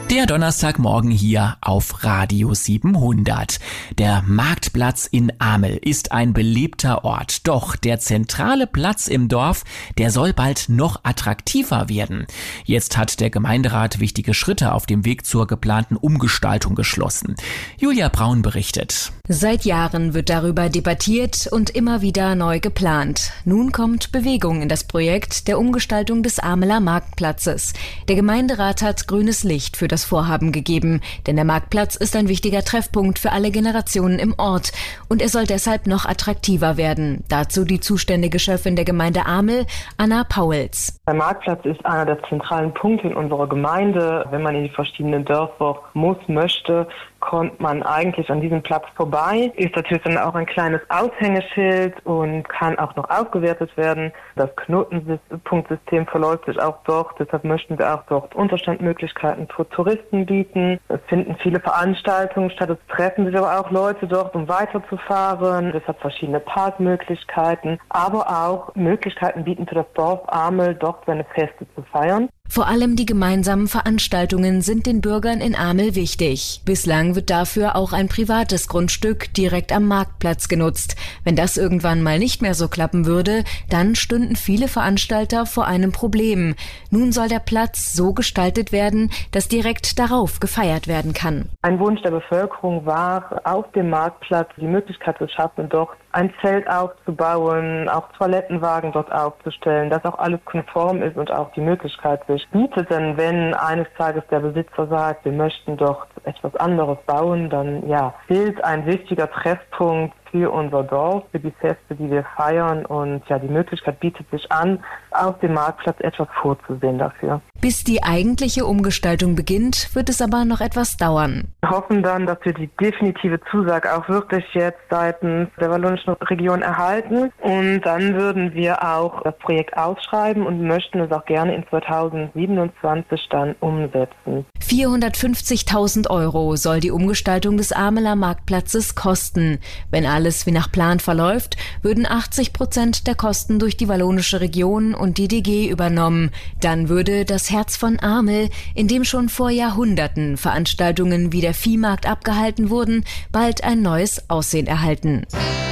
Der Donnerstagmorgen hier auf Radio 700. Der Marktplatz in Amel ist ein beliebter Ort. Doch der zentrale Platz im Dorf, der soll bald noch attraktiver werden. Jetzt hat der Gemeinderat wichtige Schritte auf dem Weg zur geplanten Umgestaltung beschlossen. Julia Braun berichtet. Seit Jahren wird darüber debattiert und immer wieder neu geplant. Nun kommt Bewegung in das Projekt der Umgestaltung des Ameler Marktplatzes. Der Gemeinderat hat grünes Licht für das Vorhaben gegeben, denn der Marktplatz ist ein wichtiger Treffpunkt für alle Generationen im Ort und er soll deshalb noch attraktiver werden. Dazu die zuständige Chefin der Gemeinde Amel, Anna Pauls. Der Marktplatz ist einer der zentralen Punkte in unserer Gemeinde. Wenn man in die verschiedenen Dörfer möchte, kommt man eigentlich an diesem Platz vorbei. Ist natürlich dann auch ein kleines Aushängeschild und kann auch noch aufgewertet werden. Das Knotenpunktsystem verläuft sich auch dort. Deshalb möchten wir auch dort Unterstandmöglichkeiten für Touristen bieten. Es finden viele Veranstaltungen statt. Es treffen sich aber auch Leute dort, um weiterzufahren. Deshalb verschiedene Parkmöglichkeiten, aber auch Möglichkeiten bieten für das Dorf Amel, dort seine Feste zu feiern. Vor allem die gemeinsamen Veranstaltungen sind den Bürgern in Amel wichtig. Bislang wird dafür auch ein privates Grundstück direkt am Marktplatz genutzt. Wenn das irgendwann mal nicht mehr so klappen würde, dann stünden viele Veranstalter vor einem Problem. Nun soll der Platz so gestaltet werden, dass direkt darauf gefeiert werden kann. Ein Wunsch der Bevölkerung war, auf dem Marktplatz die Möglichkeit zu schaffen, dort ein Zelt aufzubauen, auch Toilettenwagen dort aufzustellen, dass auch alles konform ist und auch die Möglichkeit sich bietet. Denn wenn eines Tages der Besitzer sagt, wir möchten dort etwas anderes bauen, dann fehlt ein wichtiger Treffpunkt für unser Dorf, für die Feste, die wir feiern. Und die Möglichkeit bietet sich an, auf dem Marktplatz etwas vorzusehen dafür. Bis die eigentliche Umgestaltung beginnt, wird es aber noch etwas dauern. Wir hoffen dann, dass wir die definitive Zusage auch wirklich jetzt seitens der wallonischen Region erhalten. Und dann würden wir auch das Projekt ausschreiben und möchten es auch gerne in 2027 dann umsetzen. 450.000 € soll die Umgestaltung des Ameler Marktplatzes kosten. Wenn alles wie nach Plan verläuft, würden 80% der Kosten durch die wallonische Region und die DG übernommen. Dann würde das Herz von Amel, in dem schon vor Jahrhunderten Veranstaltungen wie der Viehmarkt abgehalten wurden, bald ein neues Aussehen erhalten.